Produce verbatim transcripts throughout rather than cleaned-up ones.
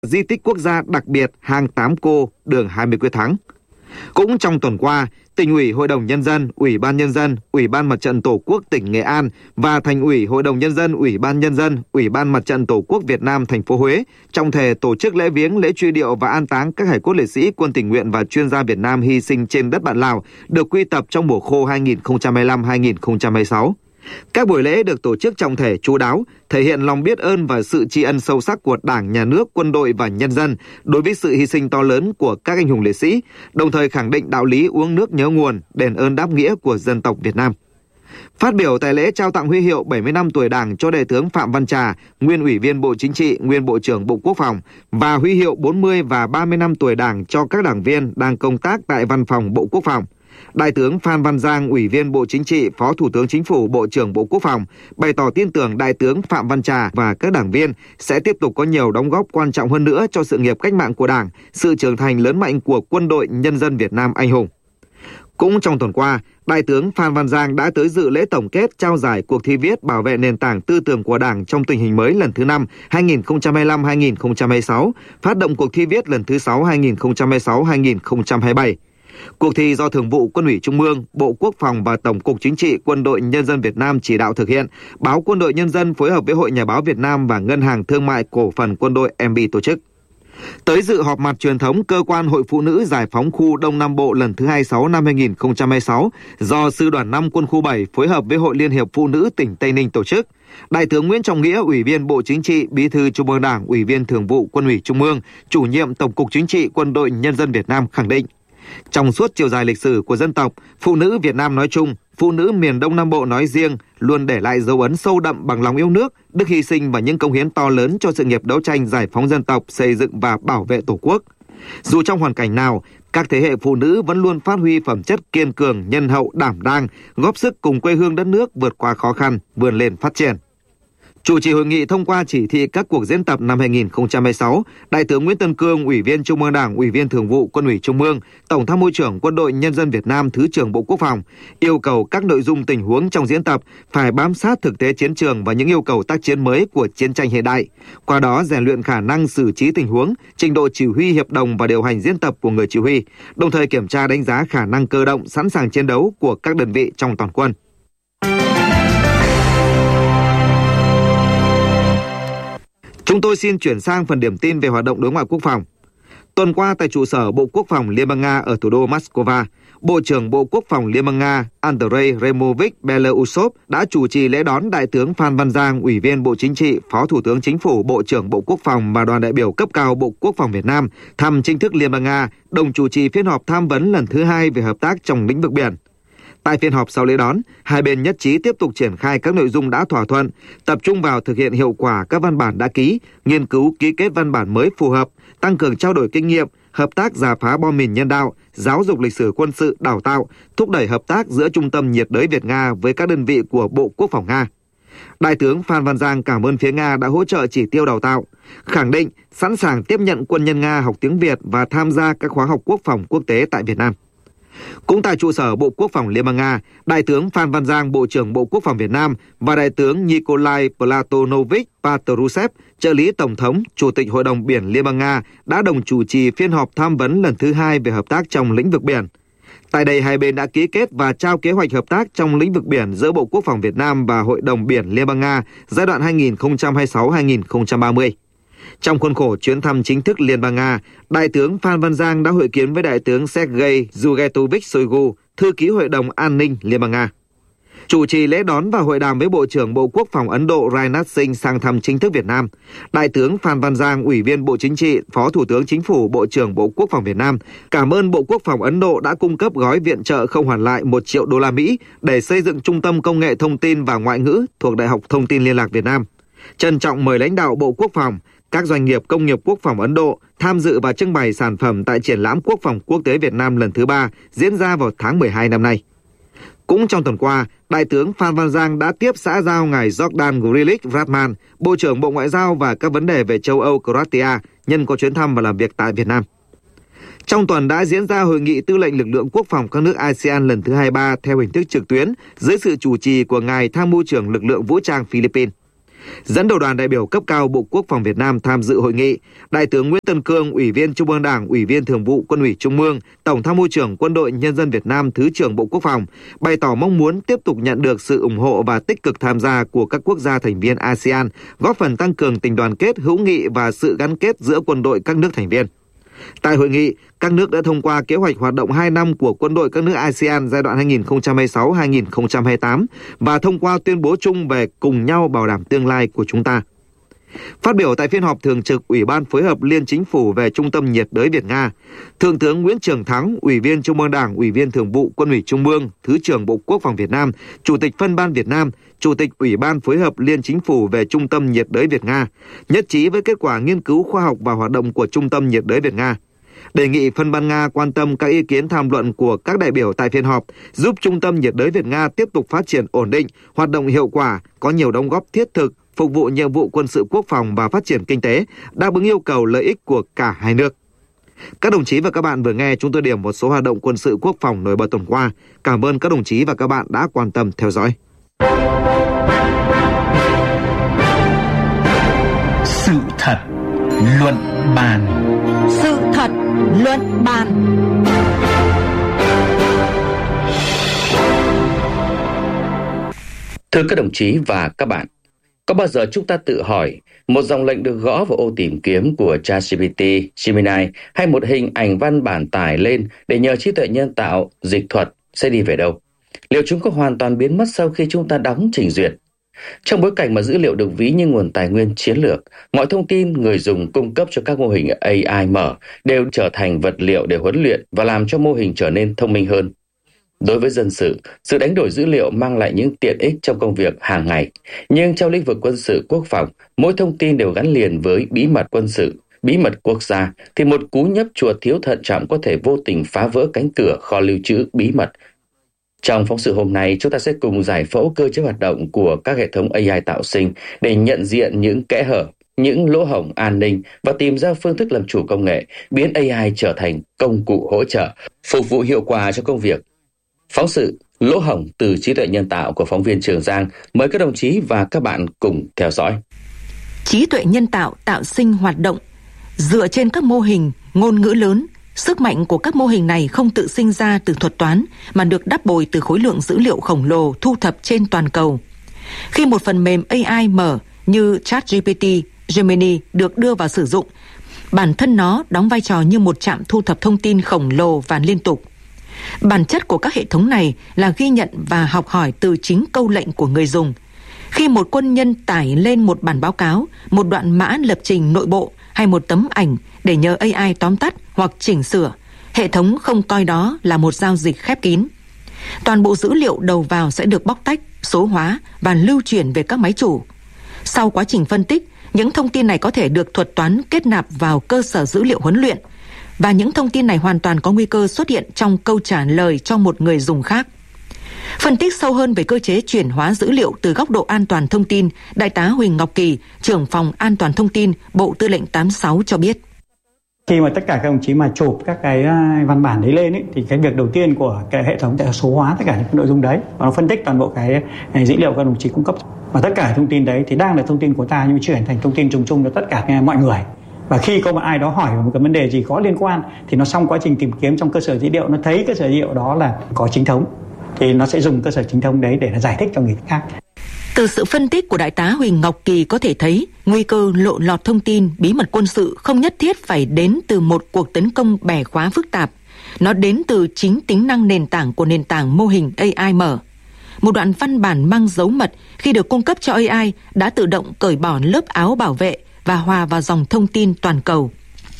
di tích quốc gia đặc biệt hang Tám Cô, đường hai mươi Quyết Thắng. Cũng trong tuần qua, Tỉnh ủy, Hội đồng Nhân dân, Ủy ban Nhân dân, Ủy ban Mặt trận Tổ quốc tỉnh Nghệ An và Thành ủy, Hội đồng Nhân dân, Ủy ban Nhân dân, Ủy ban Mặt trận Tổ quốc Việt Nam thành phố Huế trọng thể tổ chức lễ viếng, lễ truy điệu và an táng các hải cốt liệt sĩ, quân tình nguyện và chuyên gia Việt Nam hy sinh trên đất bạn Lào được quy tập trong mùa khô hai nghìn không trăm hai mươi lăm hai nghìn không trăm hai mươi sáu. Các buổi lễ được tổ chức trọng thể, chu đáo, thể hiện lòng biết ơn và sự tri ân sâu sắc của Đảng, Nhà nước, quân đội và nhân dân đối với sự hy sinh to lớn của các anh hùng liệt sĩ, đồng thời khẳng định đạo lý uống nước nhớ nguồn, đền ơn đáp nghĩa của dân tộc Việt Nam. Phát biểu tại lễ trao tặng huy hiệu bảy mươi năm tuổi Đảng cho Đại tướng Phạm Văn Trà, nguyên Ủy viên Bộ Chính trị, nguyên Bộ trưởng Bộ Quốc phòng, và huy hiệu bốn mươi và ba mươi năm tuổi Đảng cho các đảng viên đang công tác tại Văn phòng Bộ Quốc phòng, Đại tướng Phan Văn Giang, Ủy viên Bộ Chính trị, Phó Thủ tướng Chính phủ, Bộ trưởng Bộ Quốc phòng, bày tỏ tin tưởng Đại tướng Phạm Văn Trà và các đảng viên sẽ tiếp tục có nhiều đóng góp quan trọng hơn nữa cho sự nghiệp cách mạng của Đảng, sự trưởng thành lớn mạnh của Quân đội Nhân dân Việt Nam anh hùng. Cũng trong tuần qua, Đại tướng Phan Văn Giang đã tới dự lễ tổng kết trao giải cuộc thi viết bảo vệ nền tảng tư tưởng của Đảng trong tình hình mới lần thứ năm hai nghìn không trăm hai mươi lăm hai nghìn không trăm hai mươi sáu, phát động cuộc thi viết lần thứ sáu hai nghìn không trăm hai mươi sáu hai nghìn không trăm hai mươi bảy. Cuộc thi do Thường vụ Quân ủy Trung ương, Bộ Quốc phòng và Tổng cục Chính trị Quân đội Nhân dân Việt Nam chỉ đạo thực hiện, Báo Quân đội Nhân dân phối hợp với Hội Nhà báo Việt Nam và Ngân hàng Thương mại Cổ phần Quân đội em bê tổ chức. Tới dự họp mặt truyền thống Cơ quan Hội Phụ nữ Giải phóng khu Đông Nam Bộ lần thứ hai mươi sáu năm hai nghìn không trăm hai mươi sáu do Sư đoàn năm Quân khu bảy phối hợp với Hội Liên hiệp Phụ nữ tỉnh Tây Ninh tổ chức, Đại tướng Nguyễn Trọng Nghĩa, Ủy viên Bộ Chính trị, Bí thư Trung ương Đảng, Ủy viên Thường vụ Quân ủy Trung ương, Chủ nhiệm Tổng cục Chính trị Quân đội Nhân dân Việt Nam khẳng định, trong suốt chiều dài lịch sử của dân tộc, phụ nữ Việt Nam nói chung, phụ nữ miền Đông Nam Bộ nói riêng luôn để lại dấu ấn sâu đậm bằng lòng yêu nước, đức hy sinh và những công hiến to lớn cho sự nghiệp đấu tranh giải phóng dân tộc, xây dựng và bảo vệ Tổ quốc. Dù trong hoàn cảnh nào, các thế hệ phụ nữ vẫn luôn phát huy phẩm chất kiên cường, nhân hậu, đảm đang, góp sức cùng quê hương đất nước vượt qua khó khăn, vươn lên phát triển. Chủ trì hội nghị thông qua chỉ thị các cuộc diễn tập năm hai nghìn không trăm hai mươi sáu, Đại tướng Nguyễn Tân Cương, Ủy viên Trung ương Đảng, Ủy viên Thường vụ Quân ủy Trung ương, Tổng tham mưu trưởng Quân đội Nhân dân Việt Nam, Thứ trưởng Bộ Quốc phòng, yêu cầu các nội dung tình huống trong diễn tập phải bám sát thực tế chiến trường và những yêu cầu tác chiến mới của chiến tranh hiện đại, qua đó rèn luyện khả năng xử trí tình huống, trình độ chỉ huy hiệp đồng và điều hành diễn tập của người chỉ huy, đồng thời kiểm tra đánh giá khả năng cơ động sẵn sàng chiến đấu của các đơn vị trong toàn quân. Chúng tôi xin chuyển sang phần điểm tin về hoạt động đối ngoại quốc phòng. Tuần qua tại trụ sở Bộ Quốc phòng Liên bang Nga ở thủ đô Moscow, Bộ trưởng Bộ Quốc phòng Liên bang Nga Andrei Removich Belousov đã chủ trì lễ đón Đại tướng Phan Văn Giang, Ủy viên Bộ Chính trị, Phó Thủ tướng Chính phủ, Bộ trưởng Bộ Quốc phòng và đoàn đại biểu cấp cao Bộ Quốc phòng Việt Nam thăm chính thức Liên bang Nga, đồng chủ trì phiên họp tham vấn lần thứ hai về hợp tác trong lĩnh vực biển. Tại phiên họp sau lễ đón, hai bên nhất trí tiếp tục triển khai các nội dung đã thỏa thuận, tập trung vào thực hiện hiệu quả các văn bản đã ký, nghiên cứu ký kết văn bản mới phù hợp, tăng cường trao đổi kinh nghiệm, hợp tác rà phá bom mìn nhân đạo, giáo dục lịch sử quân sự, đào tạo, thúc đẩy hợp tác giữa Trung tâm nhiệt đới Việt Nga với các đơn vị của Bộ Quốc phòng Nga. Đại tướng Phan Văn Giang cảm ơn phía Nga đã hỗ trợ chỉ tiêu đào tạo, khẳng định sẵn sàng tiếp nhận quân nhân Nga học tiếng Việt và tham gia các khóa học quốc phòng quốc tế tại Việt Nam. Cũng tại trụ sở Bộ Quốc phòng Liên bang Nga, Đại tướng Phan Văn Giang, Bộ trưởng Bộ Quốc phòng Việt Nam và Đại tướng Nikolai Platonovich Patrushev, trợ lý Tổng thống, Chủ tịch Hội đồng Biển Liên bang Nga đã đồng chủ trì phiên họp tham vấn lần thứ hai về hợp tác trong lĩnh vực biển. Tại đây, hai bên đã ký kết và trao kế hoạch hợp tác trong lĩnh vực biển giữa Bộ Quốc phòng Việt Nam và Hội đồng Biển Liên bang Nga giai đoạn hai nghìn không trăm hai mươi sáu đến hai nghìn không trăm ba mươi. Trong khuôn khổ chuyến thăm chính thức Liên bang Nga, Đại tướng Phan Văn Giang đã hội kiến với Đại tướng Sergei Zugetovich Shoigu, Thư ký Hội đồng An ninh Liên bang Nga. Chủ trì lễ đón và hội đàm với Bộ trưởng Bộ Quốc phòng Ấn Độ Rajnath Singh sang thăm chính thức Việt Nam. Đại tướng Phan Văn Giang, Ủy viên Bộ Chính trị, Phó Thủ tướng Chính phủ, Bộ trưởng Bộ Quốc phòng Việt Nam, cảm ơn Bộ Quốc phòng Ấn Độ đã cung cấp gói viện trợ không hoàn lại một triệu đô la Mỹ để xây dựng Trung tâm Công nghệ Thông tin và Ngoại ngữ thuộc Đại học Thông tin Liên lạc Việt Nam. Trân trọng mời lãnh đạo Bộ Quốc phòng, các doanh nghiệp công nghiệp quốc phòng Ấn Độ tham dự và trưng bày sản phẩm tại triển lãm Quốc phòng quốc tế Việt Nam lần thứ ba diễn ra vào tháng mười hai năm nay. Cũng trong tuần qua, Đại tướng Phan Văn Giang đã tiếp xã giao ngài Jordan Grilic Radman, Bộ trưởng Bộ Ngoại giao và các vấn đề về châu Âu Croatia, nhân có chuyến thăm và làm việc tại Việt Nam. Trong tuần đã diễn ra hội nghị tư lệnh lực lượng quốc phòng các nước a sê an lần thứ hai mươi ba theo hình thức trực tuyến dưới sự chủ trì của ngài Tham mưu trưởng lực lượng vũ trang Philippines. Dẫn đầu đoàn đại biểu cấp cao Bộ Quốc phòng Việt Nam tham dự hội nghị, Đại tướng Nguyễn Tân Cương, Ủy viên Trung ương Đảng, Ủy viên Thường vụ Quân ủy Trung ương, Tổng Tham mưu trưởng Quân đội Nhân dân Việt Nam, Thứ trưởng Bộ Quốc phòng, bày tỏ mong muốn tiếp tục nhận được sự ủng hộ và tích cực tham gia của các quốc gia thành viên a sê an, góp phần tăng cường tình đoàn kết, hữu nghị và sự gắn kết giữa quân đội các nước thành viên. Tại hội nghị, các nước đã thông qua kế hoạch hoạt động hai năm của quân đội các nước a sê an giai đoạn hai nghìn không trăm hai mươi sáu đến hai nghìn không trăm hai mươi tám và thông qua tuyên bố chung về cùng nhau bảo đảm tương lai của chúng ta. Phát biểu tại phiên họp thường trực Ủy ban phối hợp Liên Chính phủ về Trung tâm nhiệt đới Việt-Nga, Thượng tướng Nguyễn Trường Thắng, Ủy viên Trung ương Đảng, Ủy viên Thường vụ Quân ủy Trung ương, Thứ trưởng Bộ Quốc phòng Việt Nam, Chủ tịch Phân ban Việt Nam, Chủ tịch Ủy ban phối hợp Liên Chính phủ về Trung tâm nhiệt đới Việt-Nga, nhất trí với kết quả nghiên cứu khoa học và hoạt động của Trung tâm nhiệt đới Việt-Nga. Đề nghị Phân ban Nga quan tâm các ý kiến tham luận của các đại biểu tại phiên họp, giúp Trung tâm nhiệt đới Việt-Nga tiếp tục phát triển ổn định, hoạt động hiệu quả, có nhiều đóng góp thiết thực, phục vụ nhiệm vụ quân sự quốc phòng và phát triển kinh tế, đáp ứng yêu cầu lợi ích của cả hai nước. Các đồng chí và các bạn vừa nghe chúng tôi điểm một số hoạt động quân sự quốc phòng nổi bật tuần qua. Cảm ơn các đồng chí và các bạn đã quan tâm theo dõi. Sự thật luận bàn. Sự thật luận bàn. Thưa các đồng chí và các bạn, có bao giờ chúng ta tự hỏi một dòng lệnh được gõ vào ô tìm kiếm của ChatGPT, Gemini hay một hình ảnh văn bản tải lên để nhờ trí tuệ nhân tạo dịch thuật sẽ đi về đâu? Liệu chúng có hoàn toàn biến mất sau khi chúng ta đóng trình duyệt? Trong bối cảnh mà dữ liệu được ví như nguồn tài nguyên chiến lược, mọi thông tin người dùng cung cấp cho các mô hình a i mở đều trở thành vật liệu để huấn luyện và làm cho mô hình trở nên thông minh hơn. Đối với dân sự, sự đánh đổi dữ liệu mang lại những tiện ích trong công việc hàng ngày. Nhưng trong lĩnh vực quân sự quốc phòng, mỗi thông tin đều gắn liền với bí mật quân sự, bí mật quốc gia, thì một cú nhấp chuột thiếu thận trọng có thể vô tình phá vỡ cánh cửa kho lưu trữ bí mật. Trong phóng sự hôm nay, chúng ta sẽ cùng giải phẫu cơ chế hoạt động của các hệ thống a i tạo sinh để nhận diện những kẽ hở, những lỗ hổng an ninh và tìm ra phương thức làm chủ công nghệ, biến a i trở thành công cụ hỗ trợ, phục vụ hiệu quả cho công việc. Phóng sự Lỗ hổng từ trí tuệ nhân tạo của phóng viên Trường Giang mời các đồng chí và các bạn cùng theo dõi. Trí tuệ nhân tạo tạo sinh hoạt động dựa trên các mô hình ngôn ngữ lớn. Sức mạnh của các mô hình này không tự sinh ra từ thuật toán mà được đắp bồi từ khối lượng dữ liệu khổng lồ thu thập trên toàn cầu. Khi một phần mềm a i mở như ChatGPT, Gemini được đưa vào sử dụng, bản thân nó đóng vai trò như một trạm thu thập thông tin khổng lồ và liên tục. Bản chất của các hệ thống này là ghi nhận và học hỏi từ chính câu lệnh của người dùng. Khi một quân nhân tải lên một bản báo cáo, một đoạn mã lập trình nội bộ hay một tấm ảnh để nhờ a i tóm tắt hoặc chỉnh sửa, hệ thống không coi đó là một giao dịch khép kín. Toàn bộ dữ liệu đầu vào sẽ được bóc tách, số hóa và lưu chuyển về các máy chủ. Sau quá trình phân tích, những thông tin này có thể được thuật toán kết nạp vào cơ sở dữ liệu huấn luyện, và những thông tin này hoàn toàn có nguy cơ xuất hiện trong câu trả lời cho một người dùng khác. Phân tích sâu hơn về cơ chế chuyển hóa dữ liệu từ góc độ an toàn thông tin, Đại tá Huỳnh Ngọc Kỳ, trưởng phòng an toàn thông tin, Bộ Tư lệnh tám mươi sáu cho biết. Khi mà tất cả các đồng chí mà chụp các cái văn bản đấy lên ấy, thì cái việc đầu tiên của cái hệ thống sẽ số hóa tất cả những nội dung đấy và nó phân tích toàn bộ cái, cái dữ liệu các đồng chí cung cấp. Và tất cả thông tin đấy thì đang là thông tin của ta nhưng chuyển thành thông tin trùng chung cho tất cả mọi người. Và khi có một ai đó hỏi một cái vấn đề gì có liên quan thì nó xong quá trình tìm kiếm trong cơ sở dữ liệu, nó thấy cơ sở dữ liệu đó là có chính thống thì nó sẽ dùng cơ sở chính thống đấy để giải thích cho người khác. Từ sự phân tích của Đại tá Huỳnh Ngọc Kỳ có thể thấy nguy cơ lộ lọt thông tin bí mật quân sự không nhất thiết phải đến từ một cuộc tấn công bẻ khóa phức tạp. Nó đến từ chính tính năng nền tảng của nền tảng mô hình a i mở. Một đoạn văn bản mang dấu mật khi được cung cấp cho a i đã tự động cởi bỏ lớp áo bảo vệ và hòa vào dòng thông tin toàn cầu.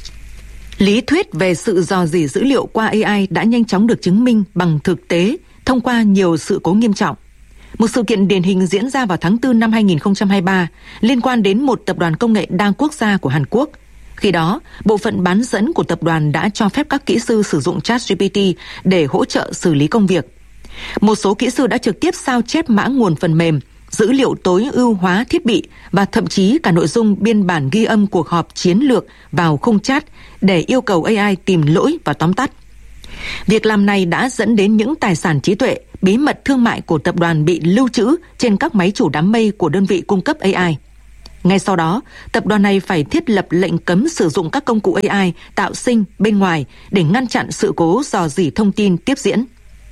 Lý thuyết về sự rò rỉ dữ liệu qua a i đã nhanh chóng được chứng minh bằng thực tế thông qua nhiều sự cố nghiêm trọng. Một sự kiện điển hình diễn ra vào tháng tư năm hai nghìn không trăm hai mươi ba liên quan đến một tập đoàn công nghệ đa quốc gia của Hàn Quốc. Khi đó, bộ phận bán dẫn của tập đoàn đã cho phép các kỹ sư sử dụng ChatGPT để hỗ trợ xử lý công việc. Một số kỹ sư đã trực tiếp sao chép mã nguồn phần mềm, dữ liệu tối ưu hóa thiết bị và thậm chí cả nội dung biên bản ghi âm cuộc họp chiến lược vào khung chat để yêu cầu a i tìm lỗi và tóm tắt. Việc làm này đã dẫn đến những tài sản trí tuệ, bí mật thương mại của tập đoàn bị lưu trữ trên các máy chủ đám mây của đơn vị cung cấp a i. Ngay sau đó, tập đoàn này phải thiết lập lệnh cấm sử dụng các công cụ a i tạo sinh bên ngoài để ngăn chặn sự cố rò rỉ thông tin tiếp diễn.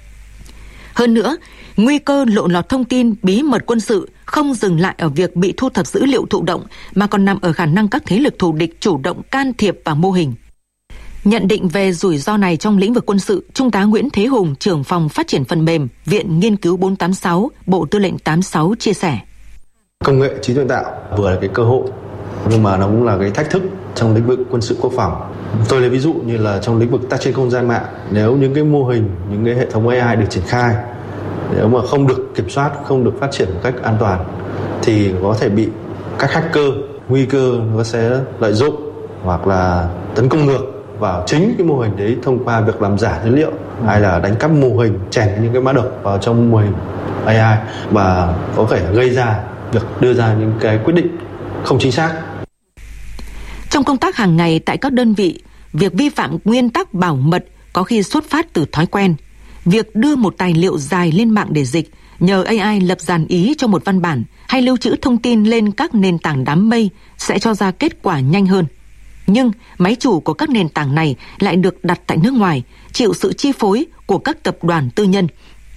Hơn nữa, nguy cơ lộ lọt thông tin bí mật quân sự không dừng lại ở việc bị thu thập dữ liệu thụ động mà còn nằm ở khả năng các thế lực thù địch chủ động can thiệp vào mô hình. Nhận định về rủi ro này trong lĩnh vực quân sự, Trung tá Nguyễn Thế Hùng, trưởng phòng phát triển phần mềm, Viện Nghiên cứu bốn tám sáu, Bộ Tư lệnh tám sáu chia sẻ. Công nghệ trí tuệ nhân tạo vừa là cái cơ hội, nhưng mà nó cũng là cái thách thức trong lĩnh vực quân sự quốc phòng. Tôi lấy ví dụ như là trong lĩnh vực tác chiến không gian mạng, nếu những cái mô hình, những cái hệ thống a i được triển khai, nếu mà không được kiểm soát, không được phát triển một cách an toàn, thì có thể bị các hacker, nguy cơ nó sẽ lợi dụng hoặc là tấn công ngược vào chính cái mô hình đấy thông qua việc làm giả dữ liệu hay là đánh cắp mô hình, chèn những cái mã độc vào trong mô hình a i và có thể gây ra việc đưa ra những cái quyết định không chính xác. Trong công tác hàng ngày tại các đơn vị, việc vi phạm nguyên tắc bảo mật có khi xuất phát từ thói quen. Việc đưa một tài liệu dài lên mạng để dịch, nhờ a i lập dàn ý cho một văn bản hay lưu trữ thông tin lên các nền tảng đám mây sẽ cho ra kết quả nhanh hơn. Nhưng máy chủ của các nền tảng này lại được đặt tại nước ngoài, chịu sự chi phối của các tập đoàn tư nhân.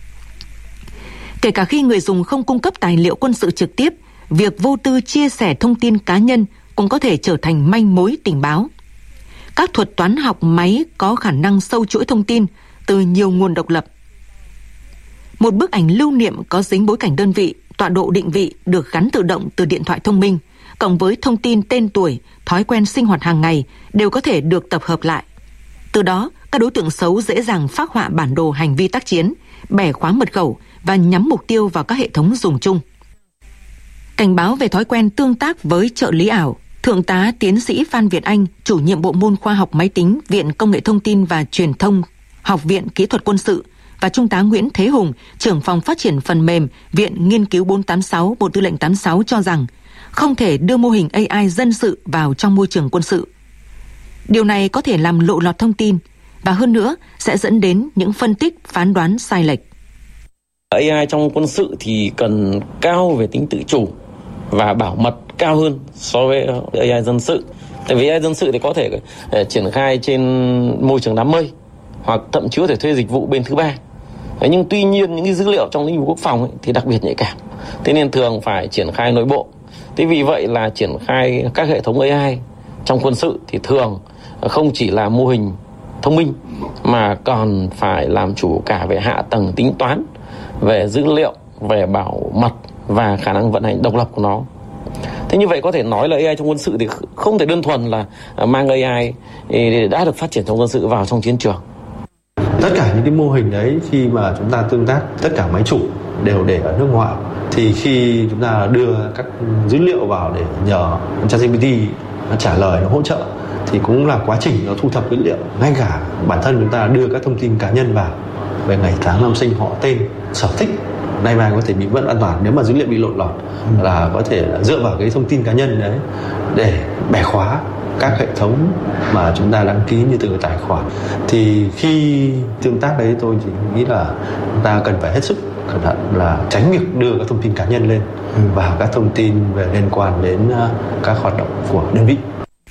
Kể cả khi người dùng không cung cấp tài liệu quân sự trực tiếp, việc vô tư chia sẻ thông tin cá nhân cũng có thể trở thành manh mối tình báo. Các thuật toán học máy có khả năng sâu chuỗi thông tin từ nhiều nguồn độc lập. Một bức ảnh lưu niệm có dính bối cảnh đơn vị, tọa độ định vị được gắn tự động từ điện thoại thông minh, cộng với thông tin tên tuổi, thói quen sinh hoạt hàng ngày đều có thể được tập hợp lại. Từ đó, các đối tượng xấu dễ dàng phác họa bản đồ hành vi tác chiến, bẻ khóa mật khẩu và nhắm mục tiêu vào các hệ thống dùng chung. Cảnh báo về thói quen tương tác với trợ lý ảo, Thượng tá Tiến sĩ Phan Việt Anh, chủ nhiệm bộ môn khoa học máy tính, Viện Công nghệ Thông tin và Truyền thông, Học viện Kỹ thuật Quân sự và Trung tá Nguyễn Thế Hùng, trưởng phòng phát triển phần mềm, Viện Nghiên cứu bốn tám sáu, Bộ Tư lệnh tám sáu cho rằng không thể đưa mô hình a i dân sự vào trong môi trường quân sự. Điều này có thể làm lộ lọt thông tin và hơn nữa sẽ dẫn đến những phân tích phán đoán sai lệch. a i trong quân sự thì cần cao về tính tự chủ và bảo mật cao hơn so với a i dân sự. Tại vì a i dân sự thì có thể uh, triển khai trên môi trường đám mây hoặc thậm chí có thể thuê dịch vụ bên thứ ba. Đấy, nhưng tuy nhiên những cái dữ liệu trong lĩnh vực quốc phòng ấy, thì đặc biệt nhạy cảm. Thế nên thường phải triển khai nội bộ. Thế vì vậy là triển khai các hệ thống a i trong quân sự thì thường không chỉ là mô hình thông minh mà còn phải làm chủ cả về hạ tầng tính toán, về dữ liệu, về bảo mật và khả năng vận hành độc lập của nó. Thế như vậy có thể nói là a i trong quân sự thì không thể đơn thuần là mang a i đã được phát triển trong quân sự vào trong chiến trường. Tất cả những cái mô hình đấy khi mà chúng ta tương tác, tất cả máy chủ đều để ở nước ngoài. Thì khi chúng ta đưa các dữ liệu vào để nhờ ChatGPT nó trả lời, nó hỗ trợ thì cũng là quá trình nó thu thập dữ liệu. Ngay cả bản thân chúng ta đưa các thông tin cá nhân vào về ngày tháng năm sinh, họ tên, sở thích, nay mai có thể bị mất an toàn nếu mà dữ liệu bị lộ lọt, ừ. là có thể là dựa vào cái thông tin cá nhân đấy để bẻ khóa các hệ thống mà chúng ta đăng ký như từ tài khoản. Thì khi tương tác đấy tôi chỉ nghĩ là chúng ta cần phải hết sức cẩn thận là tránh việc đưa các thông tin cá nhân lên ừ. vào các thông tin về liên quan đến các hoạt động của đơn vị.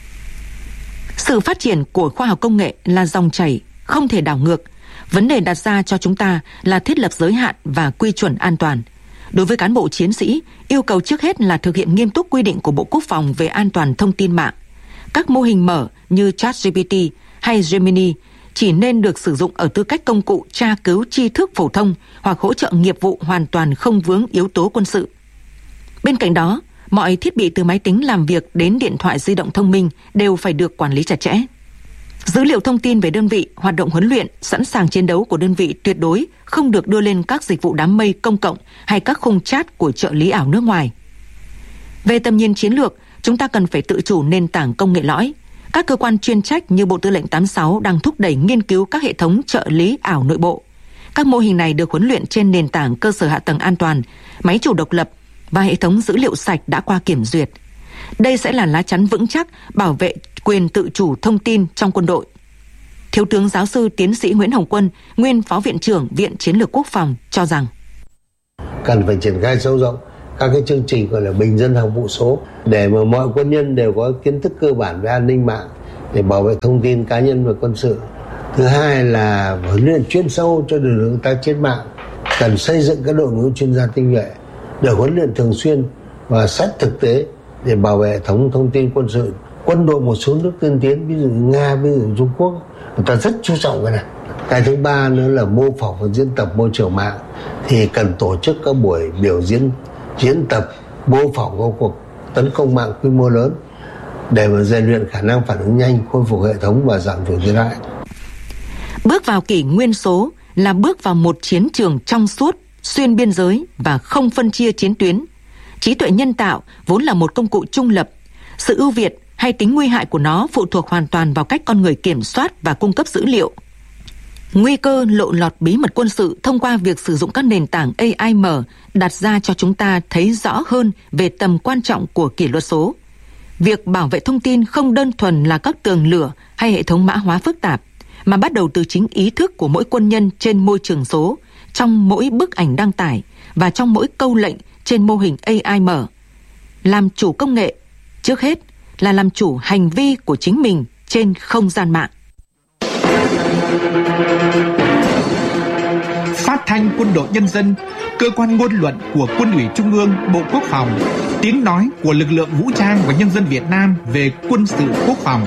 Sự phát triển của khoa học công nghệ là dòng chảy, không thể đảo ngược. Vấn đề đặt ra cho chúng ta là thiết lập giới hạn và quy chuẩn an toàn. Đối với cán bộ chiến sĩ, yêu cầu trước hết là thực hiện nghiêm túc quy định của Bộ Quốc phòng về an toàn thông tin mạng. Các mô hình mở như ChatGPT hay Gemini chỉ nên được sử dụng ở tư cách công cụ tra cứu tri thức phổ thông hoặc hỗ trợ nghiệp vụ hoàn toàn không vướng yếu tố quân sự. Bên cạnh đó, mọi thiết bị từ máy tính làm việc đến điện thoại di động thông minh đều phải được quản lý chặt chẽ. Dữ liệu thông tin về đơn vị, hoạt động huấn luyện, sẵn sàng chiến đấu của đơn vị tuyệt đối không được đưa lên các dịch vụ đám mây công cộng hay các khung chat của trợ lý ảo nước ngoài. Về tầm nhìn chiến lược, chúng ta cần phải tự chủ nền tảng công nghệ lõi. Các cơ quan chuyên trách như Bộ Tư lệnh tám sáu đang thúc đẩy nghiên cứu các hệ thống trợ lý ảo nội bộ. Các mô hình này được huấn luyện trên nền tảng cơ sở hạ tầng an toàn, máy chủ độc lập và hệ thống dữ liệu sạch đã qua kiểm duyệt. Đây sẽ là lá chắn vững chắc bảo vệ quyền tự chủ thông tin trong quân đội. Thiếu tướng giáo sư tiến sĩ Nguyễn Hồng Quân, nguyên Phó Viện trưởng Viện Chiến lược Quốc phòng cho rằng cần phải triển khai sâu rộng các cái chương trình gọi là bình dân học vụ số để mà mọi quân nhân đều có kiến thức cơ bản về an ninh mạng để bảo vệ thông tin cá nhân và quân sự. Thứ hai là huấn luyện chuyên sâu cho lực lượng tác chiến mạng, cần xây dựng các đội ngũ chuyên gia tinh nhuệ được huấn luyện thường xuyên và sát thực tế để bảo vệ hệ thống thông tin quân sự. Quân đội một số nước tiên tiến, ví dụ Nga, ví dụ Trung Quốc, người ta rất chú trọng cái này. Cái thứ ba nữa là mô phỏng và diễn tập môi trường mạng, thì cần tổ chức các buổi biểu diễn, diễn tập, mô phỏng các cuộc tấn công mạng quy mô lớn để mà rèn luyện khả năng phản ứng nhanh, khôi phục hệ thống và giảm thiểu thiệt hại. Bước vào kỷ nguyên số là bước vào một chiến trường trong suốt, xuyên biên giới và không phân chia chiến tuyến. Trí tuệ nhân tạo vốn là một công cụ trung lập. Sự ưu việt hay tính nguy hại của nó phụ thuộc hoàn toàn vào cách con người kiểm soát và cung cấp dữ liệu. Nguy cơ lộ lọt bí mật quân sự thông qua việc sử dụng các nền tảng a i mở đặt ra cho chúng ta thấy rõ hơn về tầm quan trọng của kỷ luật số. Việc bảo vệ thông tin không đơn thuần là các tường lửa hay hệ thống mã hóa phức tạp, mà bắt đầu từ chính ý thức của mỗi quân nhân trên môi trường số, trong mỗi bức ảnh đăng tải và trong mỗi câu lệnh trên mô hình a i mở. Làm chủ công nghệ, trước hết là làm chủ hành vi của chính mình trên không gian mạng. Phát thanh Quân đội Nhân dân, cơ quan ngôn luận của Quân ủy Trung ương, Bộ Quốc phòng, tiếng nói của lực lượng vũ trang và nhân dân Việt Nam về quân sự quốc phòng.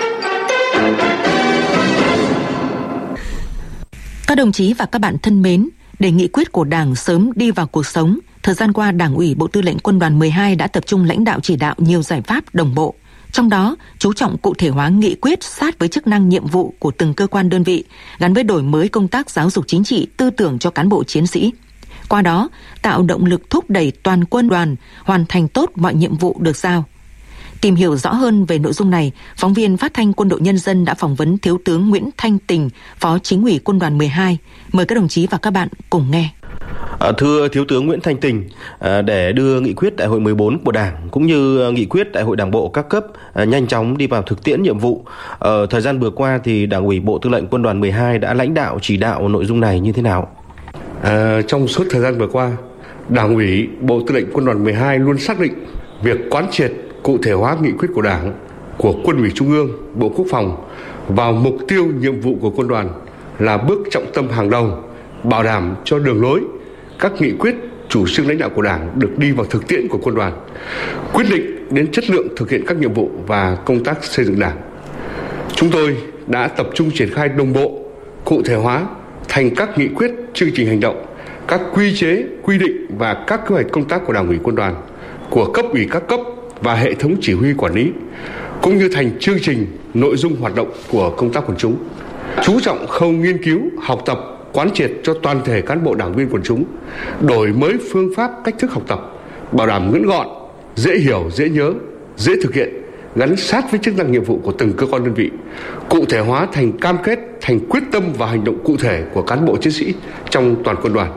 Các đồng chí và các bạn thân mến, để nghị quyết của Đảng sớm đi vào cuộc sống, thời gian qua Đảng ủy Bộ Tư lệnh Quân đoàn mười hai đã tập trung lãnh đạo chỉ đạo nhiều giải pháp đồng bộ. Trong đó, chú trọng cụ thể hóa nghị quyết sát với chức năng nhiệm vụ của từng cơ quan đơn vị, gắn với đổi mới công tác giáo dục chính trị, tư tưởng cho cán bộ chiến sĩ. Qua đó, tạo động lực thúc đẩy toàn quân đoàn hoàn thành tốt mọi nhiệm vụ được giao. Tìm hiểu rõ hơn về nội dung này, phóng viên Phát thanh Quân đội Nhân dân đã phỏng vấn Thiếu tướng Nguyễn Thanh Tình, Phó Chính ủy Quân đoàn mười hai. Mời các đồng chí và các bạn cùng nghe. À, thưa Thiếu tướng Nguyễn Thanh Tình, à, để đưa nghị quyết Đại hội mười bốn của Đảng cũng như nghị quyết Đại hội Đảng bộ các cấp à, nhanh chóng đi vào thực tiễn nhiệm vụ, ở thời gian vừa qua thì Đảng ủy Bộ Tư lệnh Quân đoàn mười hai đã lãnh đạo chỉ đạo nội dung này như thế nào? À, trong suốt thời gian vừa qua, Đảng ủy Bộ Tư lệnh Quân đoàn mười hai luôn xác định việc quán triệt cụ thể hóa nghị quyết của Đảng, của Quân ủy Trung ương, Bộ Quốc phòng vào mục tiêu nhiệm vụ của quân đoàn là bước trọng tâm hàng đầu, bảo đảm cho đường lối, các nghị quyết, chủ trương lãnh đạo của Đảng được đi vào thực tiễn của quân đoàn, quyết định đến chất lượng thực hiện các nhiệm vụ và công tác xây dựng Đảng. Chúng tôi đã tập trung triển khai đồng bộ, cụ thể hóa thành các nghị quyết, chương trình hành động, các quy chế, quy định và các kế hoạch công tác của Đảng ủy quân đoàn, của cấp ủy các cấp và hệ thống chỉ huy quản lý, cũng như thành chương trình, nội dung hoạt động của công tác quần chúng. Chú trọng khâu nghiên cứu, học tập, quán triệt cho toàn thể cán bộ đảng viên quần chúng, đổi mới phương pháp, cách thức học tập, bảo đảm ngắn gọn, dễ hiểu, dễ nhớ, dễ thực hiện, gắn sát với chức năng nhiệm vụ của từng cơ quan đơn vị, cụ thể hóa thành cam kết, thành quyết tâm và hành động cụ thể của cán bộ chiến sĩ trong toàn quân đoàn.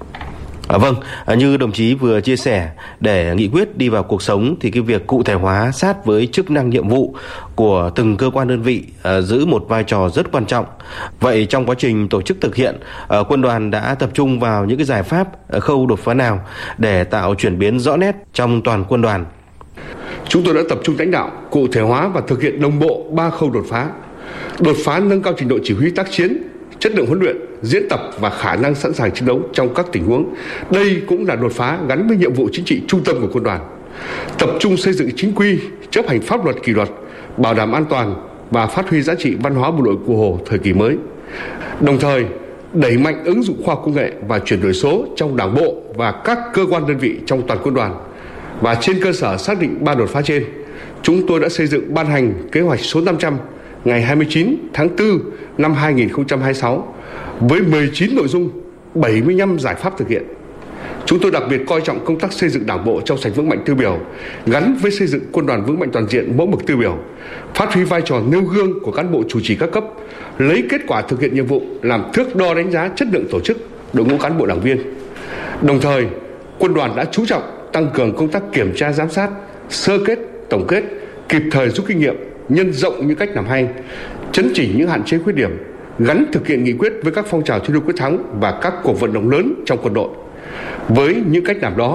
À, vâng, à, như đồng chí vừa chia sẻ, để nghị quyết đi vào cuộc sống thì cái việc cụ thể hóa sát với chức năng nhiệm vụ của từng cơ quan đơn vị à, giữ một vai trò rất quan trọng. Vậy trong quá trình tổ chức thực hiện, à, quân đoàn đã tập trung vào những cái giải pháp, à, khâu đột phá nào để tạo chuyển biến rõ nét trong toàn quân đoàn? Chúng tôi đã tập trung lãnh đạo, cụ thể hóa và thực hiện đồng bộ ba khâu đột phá. Đột phá nâng cao trình độ chỉ huy tác chiến, chất lượng huấn luyện, diễn tập và khả năng sẵn sàng chiến đấu trong các tình huống. Đây cũng là đột phá gắn với nhiệm vụ chính trị trung tâm của quân đoàn. Tập trung xây dựng chính quy, chấp hành pháp luật kỷ luật, bảo đảm an toàn và phát huy giá trị văn hóa bộ đội Cụ Hồ thời kỳ mới. Đồng thời, đẩy mạnh ứng dụng khoa học công nghệ và chuyển đổi số trong Đảng bộ và các cơ quan đơn vị trong toàn quân đoàn. Và trên cơ sở xác định ba đột phá trên, chúng tôi đã xây dựng ban hành kế hoạch số năm trăm ngày hai mươi chín tháng tư năm hai nghìn không trăm hai mươi sáu với mười chín nội dung, bảy mươi lăm giải pháp thực hiện. Chúng tôi đặc biệt coi trọng công tác xây dựng Đảng bộ trong sạch vững mạnh tiêu biểu, gắn với xây dựng quân đoàn vững mạnh toàn diện mẫu mực tiêu biểu, phát huy vai trò nêu gương của cán bộ chủ trì các cấp, lấy kết quả thực hiện nhiệm vụ làm thước đo đánh giá chất lượng tổ chức, đội ngũ cán bộ đảng viên. Đồng thời, quân đoàn đã chú trọng tăng cường công tác kiểm tra giám sát, sơ kết, tổng kết, kịp thời rút kinh nghiệm, nhân rộng những cách làm hay, chấn chỉnh những hạn chế khuyết điểm, gắn thực hiện nghị quyết với các phong trào thi đua quyết thắng và các cuộc vận động lớn trong quân đội. Với những cách làm đó,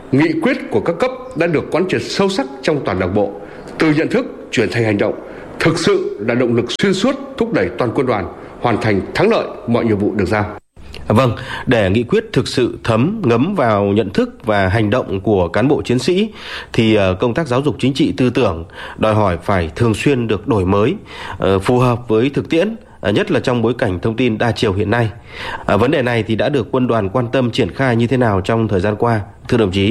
nghị quyết của các cấp đã được quán triệt sâu sắc trong toàn Đảng bộ, từ nhận thức chuyển thành hành động, thực sự là động lực xuyên suốt thúc đẩy toàn quân đoàn hoàn thành thắng lợi mọi nhiệm vụ được giao. Vâng, để nghị quyết thực sự thấm ngấm vào nhận thức và hành động của cán bộ chiến sĩ thì công tác giáo dục chính trị tư tưởng đòi hỏi phải thường xuyên được đổi mới, phù hợp với thực tiễn, nhất là trong bối cảnh thông tin đa chiều hiện nay. Vấn đề này thì đã được quân đoàn quan tâm triển khai như thế nào trong thời gian qua, thưa đồng chí?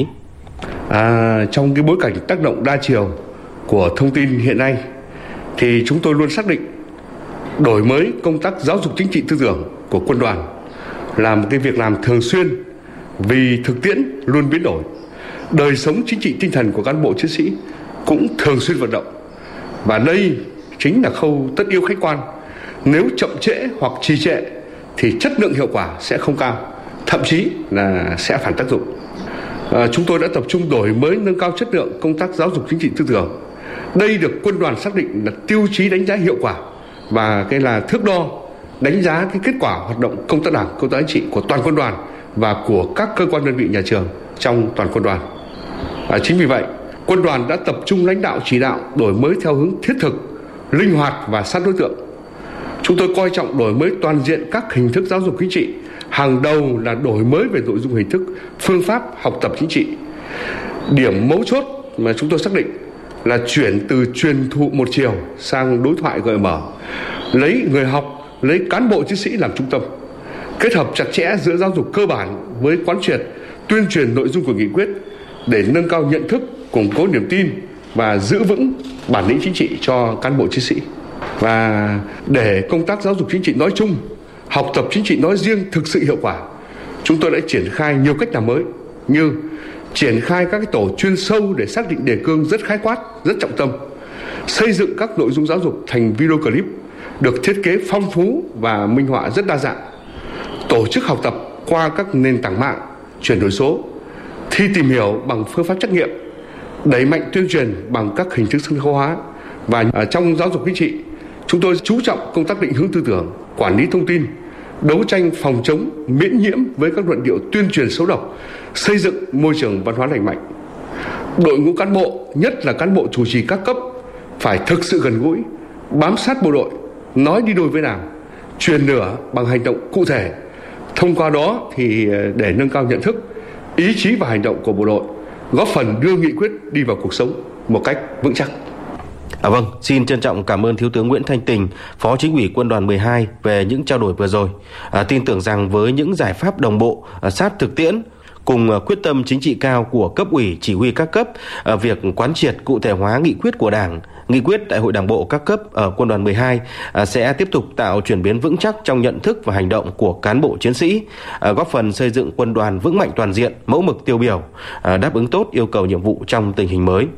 À, trong cái bối cảnh tác động đa chiều của thông tin hiện nay thì chúng tôi luôn xác định đổi mới công tác giáo dục chính trị tư tưởng của quân đoàn là một cái việc làm thường xuyên, vì thực tiễn luôn biến đổi, đời sống chính trị tinh thần của cán bộ chiến sĩ cũng thường xuyên vận động, và đây chính là khâu tất yếu khách quan. Nếu chậm trễ hoặc trì trệ thì chất lượng hiệu quả sẽ không cao, thậm chí là sẽ phản tác dụng. À, chúng tôi đã tập trung đổi mới nâng cao chất lượng công tác giáo dục chính trị tư tưởng. Đây được quân đoàn xác định là tiêu chí đánh giá hiệu quả và cái là thước đo đánh giá cái kết quả hoạt động công tác đảng, công tác chính trị của toàn quân đoàn và của các cơ quan đơn vị nhà trường trong toàn quân đoàn. À, chính vì vậy, quân đoàn đã tập trung lãnh đạo chỉ đạo đổi mới theo hướng thiết thực, linh hoạt và sát đối tượng. Chúng tôi coi trọng đổi mới toàn diện các hình thức giáo dục chính trị, hàng đầu là đổi mới về nội dung hình thức, phương pháp học tập chính trị. Điểm mấu chốt mà chúng tôi xác định là chuyển từ truyền thụ một chiều sang đối thoại gợi mở, lấy người học, lấy cán bộ chiến sĩ làm trung tâm, kết hợp chặt chẽ giữa giáo dục cơ bản với quán triệt, tuyên truyền nội dung của nghị quyết để nâng cao nhận thức, củng cố niềm tin và giữ vững bản lĩnh chính trị cho cán bộ chiến sĩ. Và để công tác giáo dục chính trị nói chung, học tập chính trị nói riêng thực sự hiệu quả, chúng tôi đã triển khai nhiều cách làm mới, như triển khai các cái tổ chuyên sâu để xác định đề cương rất khái quát, rất trọng tâm, xây dựng các nội dung giáo dục thành video clip được thiết kế phong phú và minh họa rất đa dạng, tổ chức học tập qua các nền tảng mạng, chuyển đổi số, thi tìm hiểu bằng phương pháp trắc nghiệm, đẩy mạnh tuyên truyền bằng các hình thức sân khấu hóa. Và trong giáo dục chính trị, chúng tôi chú trọng công tác định hướng tư tưởng, quản lý thông tin, đấu tranh phòng chống miễn nhiễm với các luận điệu tuyên truyền xấu độc, xây dựng môi trường văn hóa lành mạnh. Đội ngũ cán bộ, nhất là cán bộ chủ trì các cấp, phải thực sự gần gũi, bám sát bộ đội, nói đi đôi với làm, truyền lửa bằng hành động cụ thể. Thông qua đó thì để nâng cao nhận thức, ý chí và hành động của bộ đội, góp phần đưa nghị quyết đi vào cuộc sống một cách vững chắc. À vâng, xin trân trọng cảm ơn Thiếu tướng Nguyễn Thanh Tình, Phó Chính ủy Quân đoàn mười hai về những trao đổi vừa rồi. À, tin tưởng rằng với những giải pháp đồng bộ, à, sát thực tiễn, cùng à, quyết tâm chính trị cao của cấp ủy chỉ huy các cấp, à, việc quán triệt cụ thể hóa nghị quyết của Đảng, nghị quyết Đại hội Đảng bộ các cấp ở Quân đoàn mười hai à, sẽ tiếp tục tạo chuyển biến vững chắc trong nhận thức và hành động của cán bộ chiến sĩ, à, góp phần xây dựng quân đoàn vững mạnh toàn diện, mẫu mực tiêu biểu, à, đáp ứng tốt yêu cầu nhiệm vụ trong tình hình mới.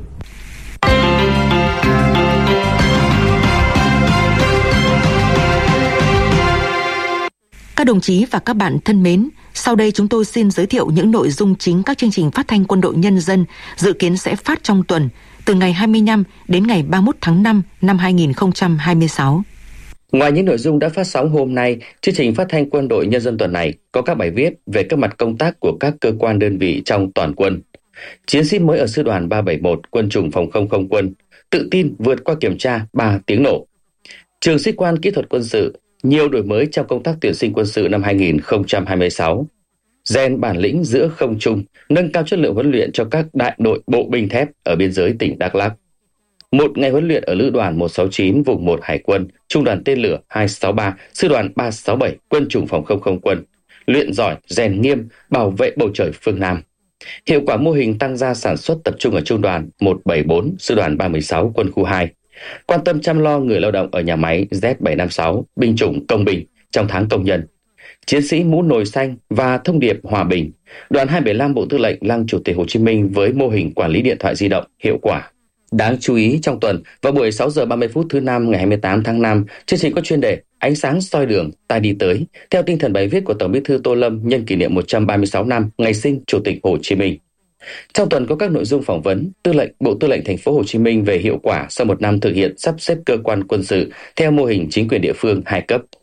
Các đồng chí và các bạn thân mến, sau đây chúng tôi xin giới thiệu những nội dung chính các chương trình phát thanh Quân đội Nhân dân dự kiến sẽ phát trong tuần từ ngày hai mươi lăm đến ngày ba mươi mốt tháng năm năm hai nghìn không trăm hai mươi sáu. Ngoài những nội dung đã phát sóng hôm nay, chương trình phát thanh Quân đội Nhân dân tuần này có các bài viết về các mặt công tác của các cơ quan đơn vị trong toàn quân. Chiến sĩ mới ở sư đoàn ba bảy mốt Quân chủng Phòng không Không quân tự tin vượt qua kiểm tra ba tiếng nổ. Trường sĩ quan kỹ thuật quân sự, nhiều đổi mới trong công tác tuyển sinh quân sự năm hai nghìn không trăm hai mươi sáu. Rèn bản lĩnh giữa không trung, nâng cao chất lượng huấn luyện cho các đại đội bộ binh thép ở biên giới tỉnh Đắk Lắk. Một ngày huấn luyện ở lữ đoàn một sáu chín vùng một Hải quân, trung đoàn tên lửa hai sáu ba, sư đoàn ba sáu bảy Quân chủng Phòng không Không quân. Luyện giỏi, rèn nghiêm, bảo vệ bầu trời phương Nam. Hiệu quả mô hình tăng gia sản xuất tập trung ở trung đoàn một bảy bốn, sư đoàn ba một sáu Quân khu hai. Quan tâm chăm lo người lao động ở nhà máy Z bảy năm sáu, binh chủng công binh trong tháng công nhân. Chiến sĩ mũ nồi xanh và thông điệp hòa bình. Đoàn hai bảy lăm Bộ Tư lệnh Lăng Chủ tịch Hồ Chí Minh với mô hình quản lý điện thoại di động hiệu quả. Đáng chú ý trong tuần, vào buổi sáu giờ ba mươi phút thứ năm ngày hai mươi tám tháng năm, chương trình có chuyên đề Ánh sáng soi đường, ta đi tới, theo tinh thần bài viết của Tổng Bí thư Tô Lâm nhân kỷ niệm một trăm ba mươi sáu năm ngày sinh Chủ tịch Hồ Chí Minh. Trong tuần có các nội dung phỏng vấn Tư lệnh Bộ Tư lệnh Thành phố Hồ Chí Minh về hiệu quả sau một năm thực hiện sắp xếp cơ quan quân sự theo mô hình chính quyền địa phương hai cấp.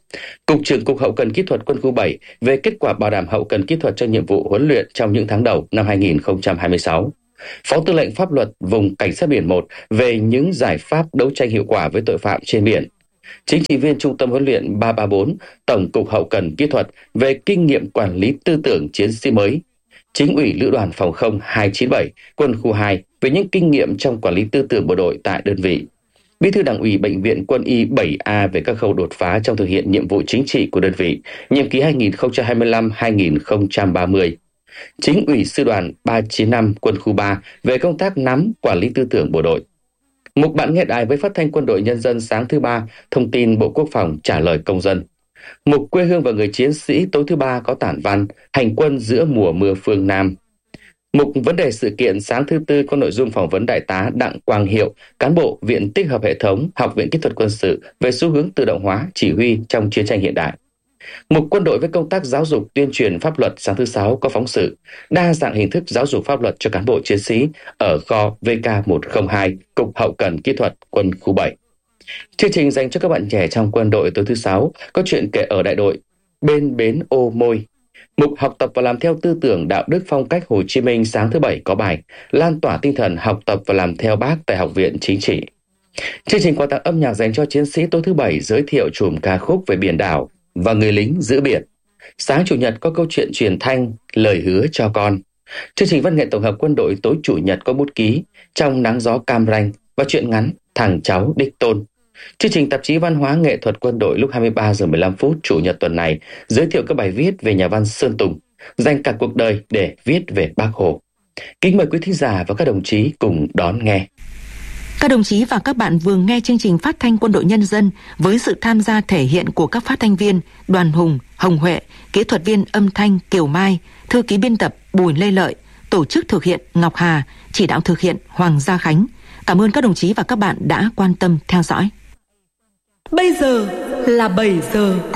Cục trưởng Cục Hậu cần Kỹ thuật Quân khu bảy về kết quả bảo đảm hậu cần kỹ thuật cho nhiệm vụ huấn luyện trong những tháng đầu năm hai nghìn không trăm hai mươi sáu. Phó Tư lệnh Pháp luật Vùng Cảnh sát biển một về những giải pháp đấu tranh hiệu quả với tội phạm trên biển. Chính trị viên Trung tâm huấn luyện ba ba bốn, Tổng cục Hậu cần Kỹ thuật về kinh nghiệm quản lý tư tưởng chiến sĩ mới. Chính ủy Lữ đoàn Phòng không hai chín bảy, Quân khu hai về những kinh nghiệm trong quản lý tư tưởng bộ đội tại đơn vị. Bí thư Đảng ủy Bệnh viện Quân y bảy A về các khâu đột phá trong thực hiện nhiệm vụ chính trị của đơn vị, nhiệm kỳ hai nghìn không trăm hai mươi lăm đến hai nghìn không trăm ba mươi. Chính ủy Sư đoàn ba chín năm Quân khu ba về công tác nắm quản lý tư tưởng bộ đội. Mục bạn nghe đài với Phát thanh Quân đội Nhân dân sáng thứ ba, thông tin Bộ Quốc phòng trả lời công dân. Mục Quê hương và người chiến sĩ tối thứ ba có tản văn Hành quân giữa mùa mưa phương Nam. Mục Vấn đề sự kiện sáng thứ tư có nội dung phỏng vấn Đại tá Đặng Quang Hiệu, cán bộ Viện Tích hợp Hệ thống Học viện Kỹ thuật Quân sự về xu hướng tự động hóa chỉ huy trong chiến tranh hiện đại. Mục Quân đội với công tác giáo dục tuyên truyền pháp luật sáng thứ sáu có phóng sự đa dạng hình thức giáo dục pháp luật cho cán bộ chiến sĩ ở kho V K một không hai, Cục Hậu cần Kỹ thuật Quân khu bảy. Chương trình dành cho các bạn trẻ trong quân đội tối thứ sáu có chuyện kể ở đại đội Bên bến ô môi. Mục học tập và làm theo tư tưởng đạo đức phong cách Hồ Chí Minh sáng thứ bảy có bài lan tỏa tinh thần học tập và làm theo Bác tại Học viện Chính trị. Chương trình quà tặng âm nhạc dành cho chiến sĩ tối thứ bảy giới thiệu chùm ca khúc về biển đảo và người lính giữ biển. Sáng chủ nhật có câu chuyện truyền thanh lời hứa cho con. Chương trình văn nghệ tổng hợp quân đội tối chủ nhật có bút ký Trong nắng gió cam ranh và truyện ngắn Thằng cháu đích tôn. Chương trình tạp chí văn hóa nghệ thuật quân đội lúc hai mươi ba giờ mười lăm phút chủ nhật tuần này giới thiệu các bài viết về nhà văn Sơn Tùng, dành cả cuộc đời để viết về Bác Hồ. Kính mời quý thính giả và các đồng chí cùng đón nghe. Các đồng chí và các bạn vừa nghe chương trình Phát thanh Quân đội Nhân dân với sự tham gia thể hiện của các phát thanh viên Đoàn Hùng, Hồng Huệ, kỹ thuật viên âm thanh Kiều Mai, thư ký biên tập Bùi Lê Lợi, tổ chức thực hiện Ngọc Hà, chỉ đạo thực hiện Hoàng Gia Khánh. Cảm ơn các đồng chí và các bạn đã quan tâm theo dõi. Bây giờ là bảy giờ.